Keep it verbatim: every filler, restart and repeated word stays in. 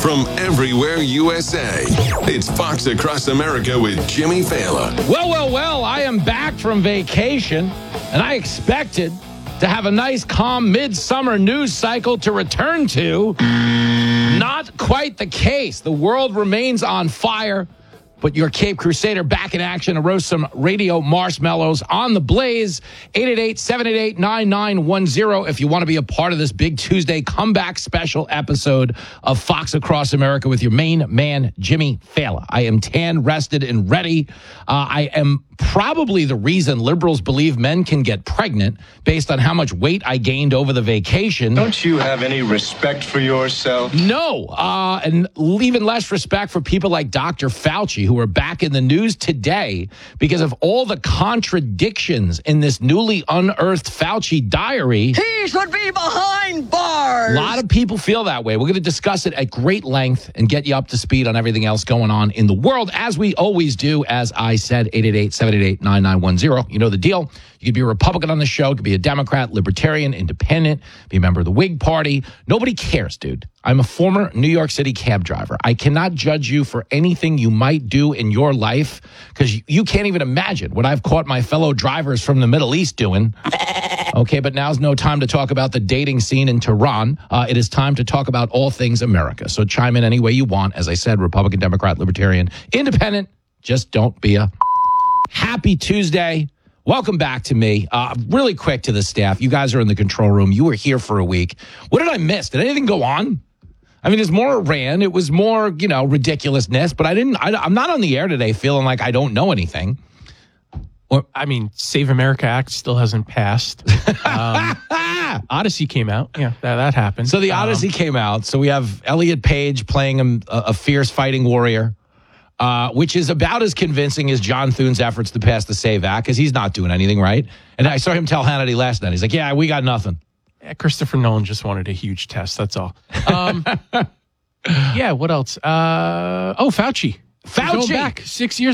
from everywhere U S A. It's Fox Across America with Jimmy Fallon. Well, well, well, I am back from vacation, and I expected to have a nice, calm, midsummer news cycle to return to. Not quite the case. The world remains on fire, but your Cape Crusader back in action to roast some radio marshmallows on the blaze. eight eight eight, seven eight eight, nine nine one zero if you want to be a part of this big Tuesday comeback special episode of Fox Across America with your main man, Jimmy Fallon. I am tan, rested, and ready. Uh, I am probably the reason liberals believe men can get pregnant based on how much weight I gained over the vacation. Don't you have any respect for yourself? No, uh, and even less respect for people like Doctor Fauci, who are back in the news today because of all the contradictions in this newly unearthed Fauci diary. He should be behind bars. A lot of people feel that way. We're going to discuss it at great length and get you up to speed on everything else going on in the world, as we always do. As I said, eight eight eight, seven eight eight, nine nine one zero. You know the deal. You could be a Republican on the show. You could be a Democrat, Libertarian, Independent, be a member of the Whig Party. Nobody cares, dude. I'm a former New York City cab driver. I cannot judge you for anything you might do in your life because you can't even imagine what I've caught my fellow drivers from the Middle East doing. Okay, but now's no time to talk about the dating scene in Tehran. Uh, it is time to talk about all things America. So chime in any way you want. As I said, Republican, Democrat, Libertarian, Independent. Just don't be a... Happy Tuesday. Welcome back to me. Uh, really quick to the staff. You guys are in the control room. You were here for a week. What did I miss? Did anything go on? I mean, it's more Iran. It was more, you know, ridiculousness. But I didn't. I, I'm not on the air today feeling like I don't know anything. Well, I mean, Save America Act still hasn't passed. Um, Odyssey came out. Yeah, that, that happened. So the Odyssey um, came out. So we have Elliot Page playing a, a fierce fighting warrior. Uh, which is about as convincing as John Thune's efforts to pass the SAVE Act, because he's not doing anything right. And I saw him tell Hannity last night. He's like, yeah, we got nothing. Yeah, Christopher Nolan just wanted a huge test. That's all. Um, yeah, what else? Uh, oh, Fauci. Fauci. Going back six years